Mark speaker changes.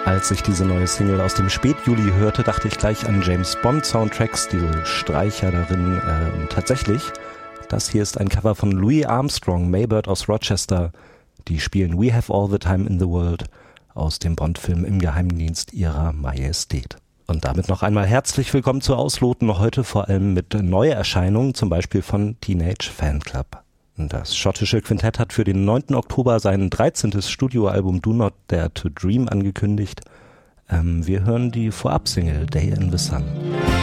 Speaker 1: Als ich diese neue Single aus dem Spätjuli hörte, dachte ich gleich an James Bond Soundtracks, diese Streicher darin. Tatsächlich, das hier ist ein Cover von Louis Armstrong, Maybird aus Rochester. Die spielen We Have All the Time in the World aus dem Bond-Film Im Geheimdienst ihrer Majestät. Und damit noch einmal herzlich willkommen zu Ausloten, heute vor allem mit Neuerscheinungen, zum Beispiel von Teenage Fanclub. Das schottische Quintett hat für den 9. Oktober sein 13. Studioalbum Do Not Dare to Dream angekündigt. Wir hören die Vorab-Single Day in the Sun.